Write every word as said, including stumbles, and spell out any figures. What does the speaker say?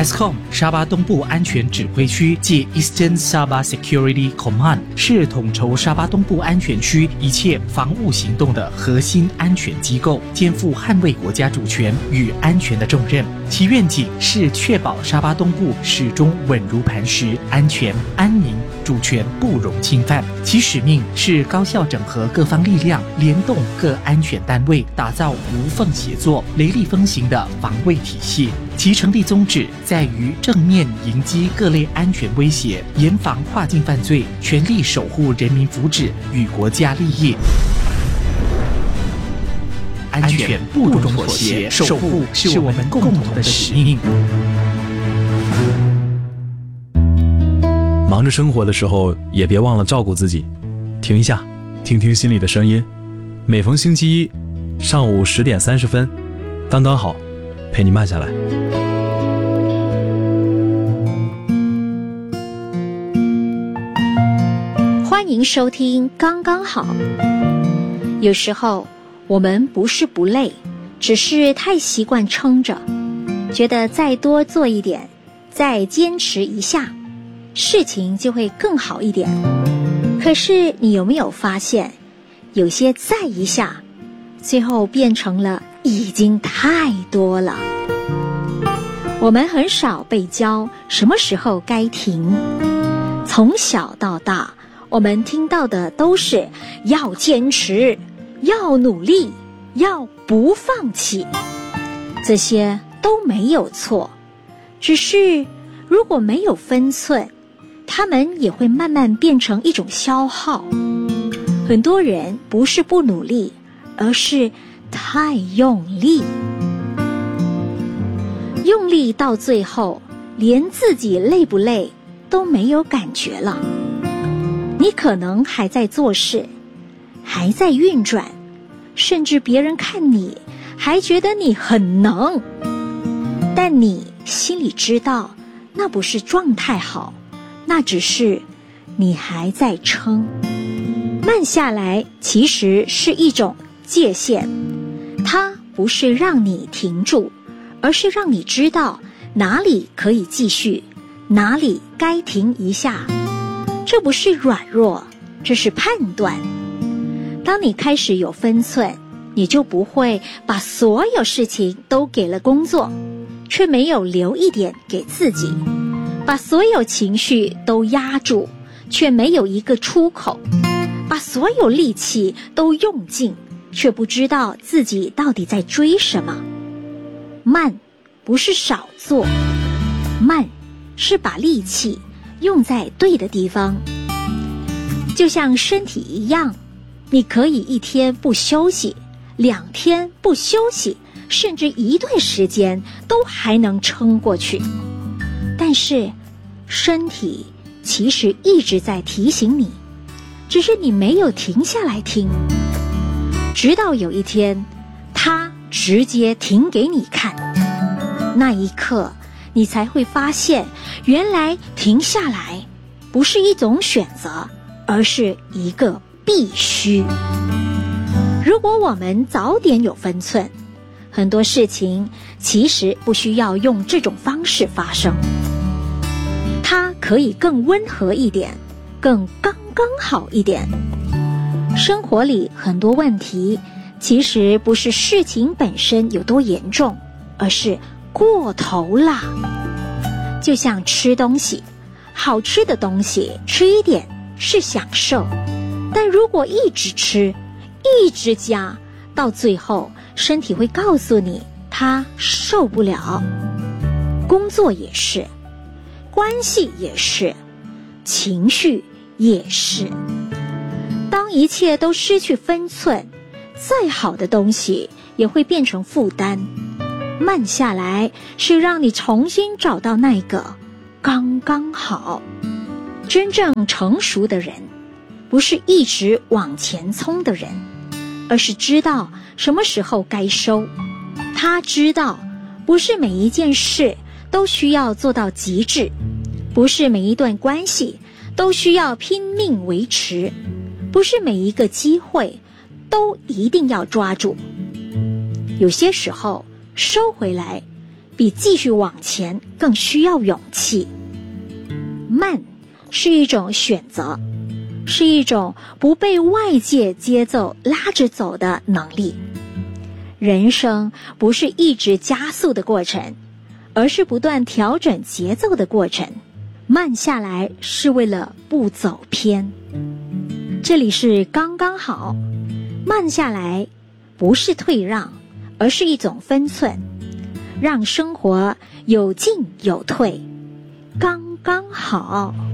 E S C O M 沙巴东部安全指挥区即 Eastern Sabah Security Command 是统筹沙巴东部安全区一切防务行动的核心安全机构，肩负捍卫国家主权与安全的重任。其愿景是确保沙巴东部始终稳如磐石，安全、安宁、主权不容侵犯。其使命是高效整合各方力量，联动各安全单位，打造无缝协作、雷厉风行的防卫体系。其成立宗旨在于正面迎击各类安全威胁，严防跨境犯罪，全力守护人民福祉与国家利益。安全不容妥协，守护是我们共同的使命。 忙着生活的时候，也别忘了照顾自己。停一下，听听心里的声音。每逢星期一上午十点三十分，刚刚好，陪你慢下来。 欢迎收听刚刚好。有时候我们不是不累，只是太习惯撑着，觉得再多做一点，再坚持一下，事情就会更好一点。可是你有没有发现，有些再一下，最后变成了已经太多了。我们很少被教什么时候该停，从小到大，我们听到的都是要坚持，要努力，要不放弃，这些都没有错。只是如果没有分寸，他们也会慢慢变成一种消耗。很多人不是不努力，而是太用力。用力到最后，连自己累不累都没有感觉了。你可能还在做事，还在运转，甚至别人看你还觉得你很能，但你心里知道那不是状态好，那只是你还在撑。慢下来其实是一种界限，它不是让你停住，而是让你知道哪里可以继续，哪里该停一下。这不是软弱，这是判断。当你开始有分寸，你就不会把所有事情都给了工作，却没有留一点给自己，把所有情绪都压住，却没有一个出口，把所有力气都用尽，却不知道自己到底在追什么。慢不是少做，慢是把力气用在对的地方。就像身体一样，你可以一天不休息，两天不休息，甚至一段时间都还能撑过去。但是身体其实一直在提醒你，只是你没有停下来听，直到有一天它直接停给你看。那一刻你才会发现，原来停下来不是一种选择，而是一个必须。如果我们早点有分寸，很多事情其实不需要用这种方式发生，它可以更温和一点，更刚刚好一点。生活里很多问题，其实不是事情本身有多严重，而是过头啦。就像吃东西，好吃的东西吃一点是享受，但如果一直吃，一直加，到最后身体会告诉你它受不了。工作也是，关系也是，情绪也是。当一切都失去分寸，再好的东西也会变成负担。慢下来是让你重新找到那个刚刚好。真正成熟的人，不是一直往前冲的人，而是知道什么时候该收。他知道，不是每一件事都需要做到极致，不是每一段关系都需要拼命维持，不是每一个机会都一定要抓住。有些时候收回来， 比继续往前更需要勇气。慢是一种选择，是一种不被外界节奏拉着走的能力。人生不是一直加速的过程，而是不断调整节奏的过程。慢下来是为了不走偏。这里是刚刚好，慢下来不是退让，而是一种分寸，让生活有进有退，刚刚好。